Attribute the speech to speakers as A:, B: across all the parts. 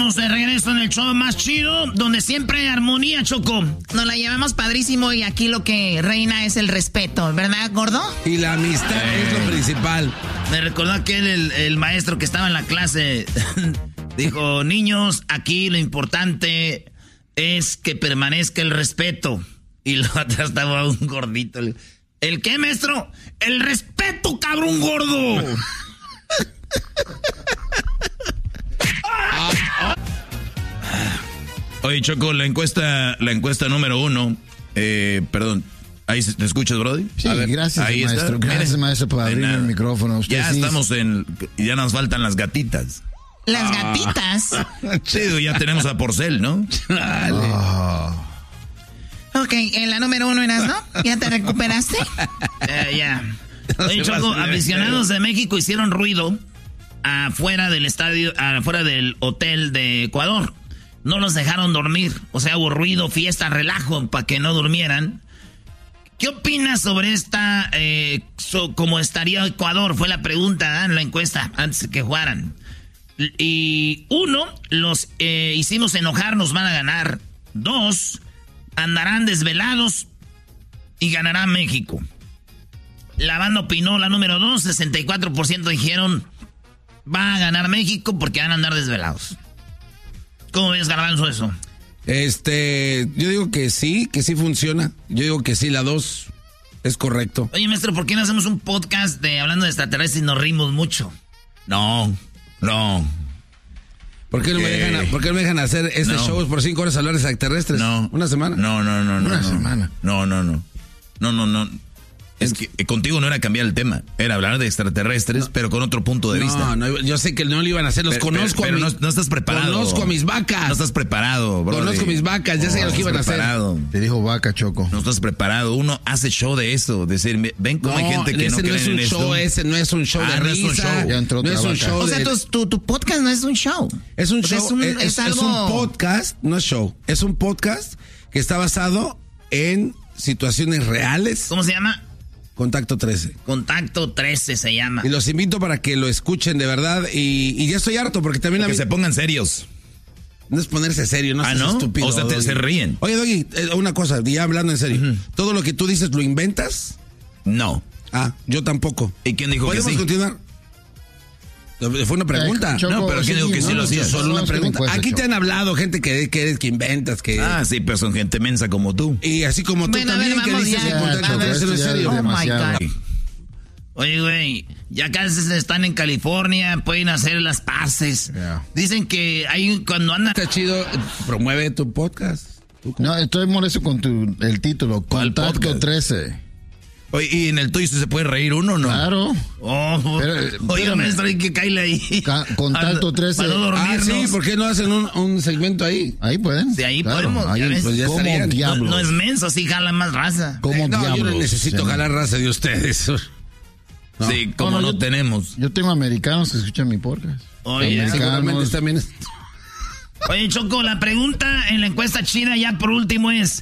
A: estamos de regreso en el show más chido, donde siempre hay armonía, Choco.
B: Nos la llevamos padrísimo y aquí lo que reina es el respeto, ¿verdad, gordo?
C: Y la amistad es lo principal.
A: Me recordó aquel, el maestro que estaba en la clase. Dijo, niños, aquí lo importante es que permanezca el respeto. Y lo atrás estaba un gordito. ¿El qué, maestro? El respeto, cabrón gordo. Oye, Choco, la encuesta número 1. Perdón. ¿Ahí te escuchas, Brody?
D: Sí, gracias,
A: ahí
D: maestro.
A: Está.
D: Gracias, maestro, por abrir el micrófono. Usted
A: ya
D: sí
A: estamos ya nos faltan las gatitas.
B: ¿Las gatitas?
A: Sí, ya tenemos a Porcel, ¿no?
B: Ok, en la número 1 eras, ¿no? ¿Ya te recuperaste?
A: Ya. Oye, Choco, aficionados de México hicieron ruido afuera del estadio, afuera del hotel de Ecuador. No los dejaron dormir. O sea, hubo ruido, fiesta, relajo para que no durmieran. ¿Qué opinas sobre esta, cómo estaría Ecuador? Fue la pregunta en la encuesta antes de que jugaran. Y 1, los hicimos enojar, nos van a ganar. 2, andarán desvelados y ganará México. La banda opinó, la número 2, 64% dijeron va a ganar México porque van a andar desvelados. ¿Cómo ves, Garbanzo, eso?
C: Yo digo que sí funciona. Yo digo que sí, la 2 es correcto.
A: Oye, maestro, ¿por qué no hacemos un podcast hablando de extraterrestres y nos rimos mucho? No.
C: ¿Por qué no me dejan hacer shows por 5 horas hablar de extraterrestres?
A: No.
C: ¿Una semana?
A: No.
C: Una semana.
A: No. Es que contigo no era cambiar el tema, era hablar de extraterrestres, pero con otro punto de vista.
C: No, yo sé que no lo iban a hacer, los conozco.
A: Pero no estás preparado.
C: Conozco a mis vacas.
A: No estás preparado, bro.
C: Conozco mis vacas, ya sé lo que iban a hacer.
D: Te dijo vaca, Choco.
A: No estás preparado. Uno hace show de eso, decir, ven cómo hay gente que no cree en esto.
C: Ese no es un show de risa.
A: No es un show.
D: Ya entró
C: no es un
D: vaca.
C: show.
B: O sea, tu podcast no es un show.
C: Es un show.
B: Es algo...
C: Es un podcast, no es show. Es un podcast que está basado en situaciones reales.
A: ¿Cómo se llama?
C: Contacto 13.
A: Contacto 13 se llama.
C: Y los invito para que lo escuchen de verdad. Y ya estoy harto porque también
A: que se pongan serios.
C: No es ponerse serio, no seas estúpido.
A: O sea, se ríen.
C: Oye, Doggy, una cosa, ya hablando en serio. ¿Todo lo que tú dices lo inventas?
A: No.
C: Yo tampoco.
A: ¿Y quién dijo que sí?
C: ¿Podemos continuar? Fue una pregunta.
D: Choco,
A: no, pero ¿quién dijo que sí lo hacía?
C: Solo una pregunta.
D: Encuesta,
C: Aquí te
D: Choco.
C: han hablado gente que inventas, que...
A: Sí, pero son gente mensa como tú.
C: Y así como tú
B: Bueno, a ver,
C: también, que
B: vamos
C: dices
B: ya.
C: en contacto
D: Choco,
C: 13, ¿no es
D: esto ya
C: serio?
D: es
B: Oh, my
D: demasiado.
B: God.
A: Oye, güey, ya casi están en California, pueden hacer las paces.
D: Yeah.
A: Dicen que hay cuando andan...
C: Está chido, promueve tu podcast.
D: No, estoy molesto con el título.
A: ¿Cuál
D: Contacto
A: podcast?
D: 13.
A: Oye, ¿y en el tuyo se puede reír uno o no?
D: Claro. Oye,
A: Oiga, maestro, hay que caerle ahí.
D: Contacto 13.
A: Para no dormirnos.
C: Sí, ¿por qué no hacen un segmento ahí?
D: Ahí pueden.
A: Sí, ahí
D: Claro,
A: podemos.
D: ahí,
A: ya ves.
C: pues ya
D: ¿Cómo
C: estarían.
D: diablos?
A: No es menso, sí jala más raza.
D: ¿Cómo
C: No,
D: diablos?
C: yo no necesito
D: Sí,
C: jalar raza de ustedes. No.
A: Sí, como no
D: yo-
A: tenemos.
D: Yo tengo americanos que escuchan mi podcast.
A: Oye,
C: Seguramente también.
A: Oye, Choco, la pregunta en la encuesta chida ya por último es,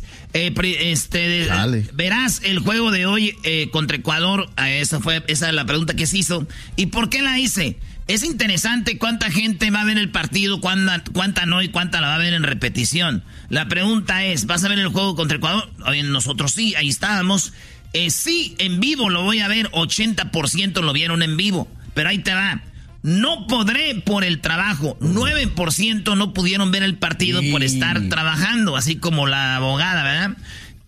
D: Dale.
A: verás el juego de hoy contra Ecuador. Esa es la pregunta que se hizo. ¿Y por qué la hice? Es interesante cuánta gente va a ver el partido, cuánta no y cuánta la va a ver en repetición. La pregunta es, ¿vas a ver el juego contra Ecuador? Oye, nosotros sí, ahí estábamos. Sí, en vivo lo voy a ver, 80% lo vieron en vivo. Pero ahí te va. No podré por el trabajo. 9% no pudieron ver el partido por estar trabajando, así como la abogada, ¿verdad?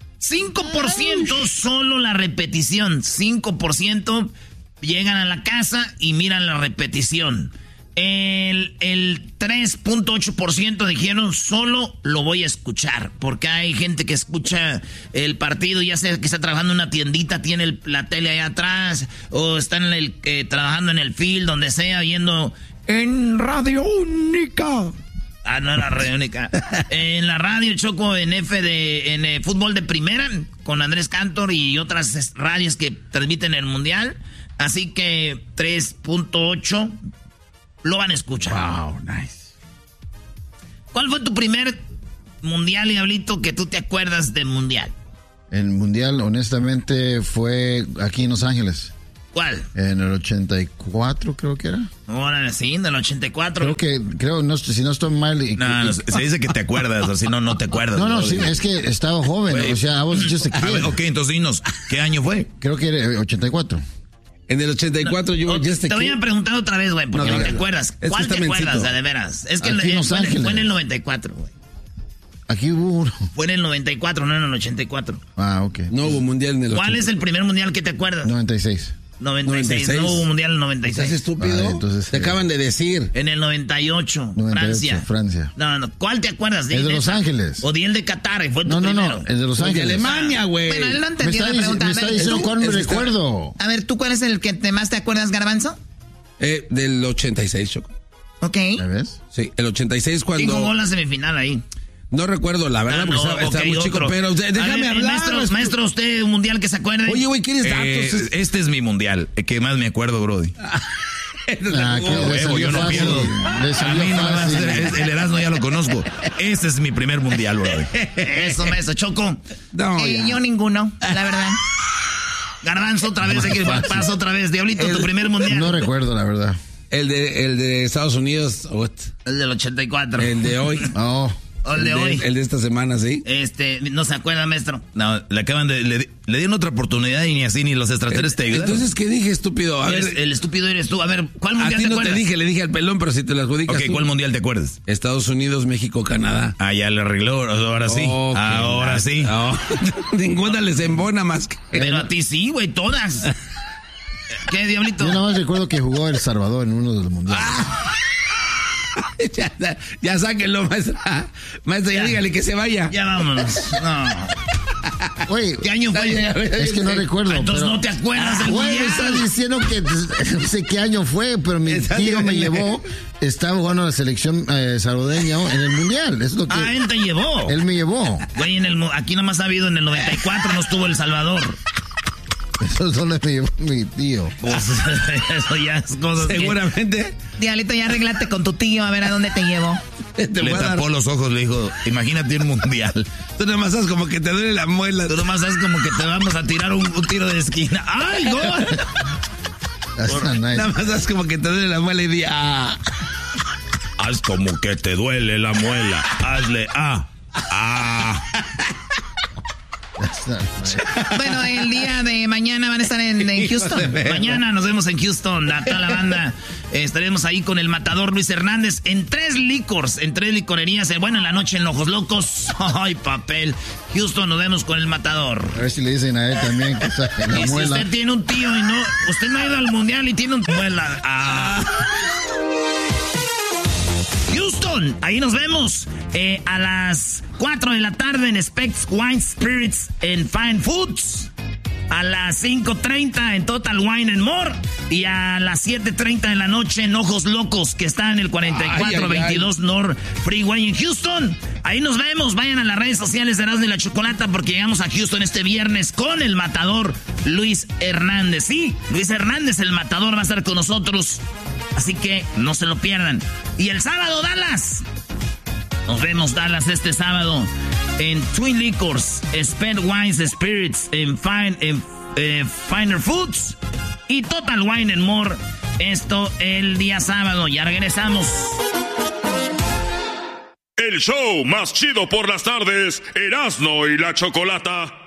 A: 5% solo la repetición. 5% llegan a la casa y miran la repetición. El 3.8% dijeron solo lo voy a escuchar. Porque hay gente que escucha el partido, ya sea que está trabajando en una tiendita, tiene la tele allá atrás, o están trabajando en el field, donde sea, viendo en Radio Única. No en la Radio Única. En la radio, Choco, en fútbol de primera, con Andrés Cantor y otras radios que transmiten el Mundial. Así que 3.8 lo van a escuchar.
C: Wow, nice.
A: ¿Cuál fue tu primer mundial, Diablito, que tú te acuerdas del mundial?
D: El mundial, honestamente, fue aquí en Los Ángeles.
A: ¿Cuál?
D: En el 84 creo que era.
A: Ahora sí, en el 84.
D: Creo, no, si no estoy mal.
E: No, se dice que te acuerdas, o si no, no te acuerdas.
D: No, sí, es que estaba joven,
E: Wey.
D: o sea, I was just a kid.
E: Ok, entonces dinos, ¿qué año fue?
D: Creo que era 84.
C: En el 84 yo ya
A: te voy a preguntar otra vez, güey, porque no te acuerdas. ¿Cuál te acuerdas, de veras? Es que fue en el 94, güey.
D: Aquí hubo uno.
A: Fue en el 94, no en el 84.
D: Ah, ok.
C: No hubo mundial en el 84.
A: ¿Cuál es el primer mundial que te acuerdas?
D: 96.
A: 96. No hubo mundial en el 96.
C: ¿Estás estúpido?
D: Entonces,
C: te acaban de decir.
A: En el 98, Francia. No, ¿cuál te acuerdas?
D: El de Los Ángeles.
A: O di el de Qatar, fue tu primero.
D: No, el de Los Ángeles.
C: De Alemania, güey.
B: Bueno, él no entendió la pregunta.
D: Me está diciendo cuál me recuerdo.
B: A ver, ¿tú cuál es el que más te acuerdas, Garbanzo?
C: Del 86, Choco.
B: Ok.
D: ¿Ya ves?
C: Sí, el 86 cuando...
A: ¿Quién jugó la semifinal ahí?
C: No recuerdo, la verdad, porque estaba muy chico, pero déjame hablar.
A: Maestro, usted, un mundial que se acuerde.
C: Oye, güey, ¿quieres datos?
E: Este es mi mundial, el que más me acuerdo, brody.
D: Yo no pierdo.
E: A mí nomás, el Erasmo ya lo conozco. Este es mi primer mundial, brody.
A: Eso, maestro. Choco.
C: No,
B: yo ninguno, la verdad.
A: Garbanzo, otra vez, pasa otra vez. Diablito, tu primer mundial.
D: No recuerdo, la verdad.
C: El de Estados Unidos.
A: El del 84.
C: El de hoy.
D: Oh.
A: El de hoy.
C: El de esta semana, sí.
A: No se acuerda, maestro.
E: No, le dieron otra oportunidad y ni así ni los extraterrestres te ayudaron.
C: Entonces, ¿qué dije, estúpido? A ver,
A: el estúpido eres tú. A ver, ¿cuál mundial
C: a ti
A: te
C: no
A: acuerdas?
C: te dije, le dije al pelón, pero si te las adjudicas tú.
E: ¿Cuál mundial te acuerdas?
C: Estados Unidos, México, Canadá.
E: Ah, ya le arregló, ahora sí. Ahora sí.
C: No, ninguna les embona más que...
A: Pero a ti sí, güey, todas. ¿Qué, Diablito?
D: Yo nada más recuerdo que jugó El Salvador en uno de los mundiales.
C: Ya sáquenlo, maestra. Maestra, ya dígale que se vaya.
A: Ya vámonos. No.
D: Oye,
A: ¿qué año fue?
D: Es que no recuerdo.
A: Entonces no te acuerdas del
D: mundial. Me está diciendo que no sé qué año fue, pero mi tío me llevó. Estaba jugando la selección salvadoreña en el mundial. Es lo que
A: él te llevó.
D: Él me llevó.
A: Güey, aquí nomás ha habido en el 94, no estuvo El Salvador.
D: Eso solo me llevó mi tío.
A: Pues, eso ya es cosa.
C: Seguramente.
B: Diablito, ya arreglate con tu tío a ver a dónde te llevo.
E: Le tapó los ojos, le dijo, imagínate un mundial.
C: Tú nomás sabes como que te duele la muela.
A: Tú nomás sabes como que te vamos a tirar un tiro de esquina. ¡Ay, gol!
C: Nada más sabes como que te duele la muela y di Haz
E: como que te duele la muela. Hazle
B: Bueno, el día de mañana van a estar en Houston.
A: Mañana nos vemos en Houston, toda la banda. Estaremos ahí con el matador Luis Hernández en 3 licors, en 3 licorerías. Bueno, en la noche en Ojos Locos. Ay, papel. Houston, nos vemos con el matador.
D: A ver si le dicen a él también que está en la
A: y
D: muela.
A: Si usted tiene un tío y no, usted no ha ido al mundial y tiene un muela. Houston, ahí nos vemos a las 4 de la tarde en Specs Wine Spirits en Fine Foods. A las 5:30 en Total Wine and More. Y a las 7:30 de la noche en Ojos Locos, que está en el 4422 North Freeway en Houston. Ahí nos vemos. Vayan a las redes sociales de Erasmo y la Chocolata porque llegamos a Houston este viernes con el matador Luis Hernández. Sí, Luis Hernández, el matador, va a estar con nosotros. Así que no se lo pierdan. Y el sábado, Dallas. Nos vemos, Dallas, este sábado en Twin Liquors, Spent Wines Spirits, en Finer Foods y Total Wine and More. Esto el día sábado. Ya regresamos.
F: El show más chido por las tardes, Erasmo y la Chocolata.